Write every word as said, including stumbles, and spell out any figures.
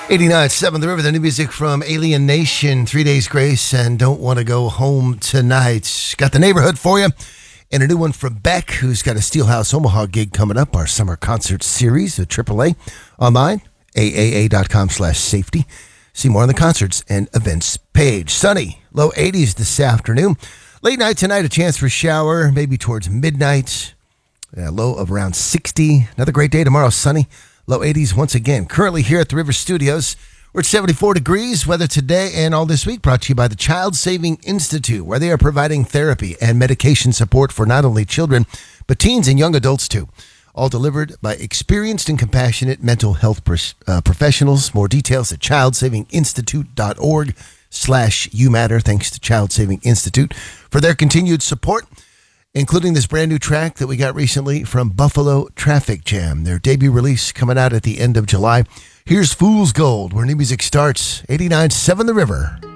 eighty-nine point seven The River, the new music from Alien Nation, Three Days Grace, and Don't Want to Go Home Tonight. Got the neighborhood for you, and a new one from Beck, who's got a Steelhouse Omaha gig coming up, our summer concert series at triple A. Online, A A A dot com slash safety. See more on the concerts and events page. Sunny, low eighties this afternoon. Late night tonight, a chance for a shower, maybe towards midnight. Uh, low of around sixty. Another great day tomorrow, sunny. Low eighties once again. Currently here at the River Studios, we're at seventy-four degrees. Weather today and all this week brought to you by the Child Saving Institute, where they are providing therapy and medication support for not only children, but teens and young adults too. All delivered by experienced and compassionate mental health pros- uh, professionals. More details at child saving institute dot org slash you matter. Thanks to Child Saving Institute for their continued support, including this brand new track that we got recently from Buffalo Traffic Jam. Their debut release coming out at the end of July. Here's Fool's Gold, where new music starts. eighty-nine point seven The River.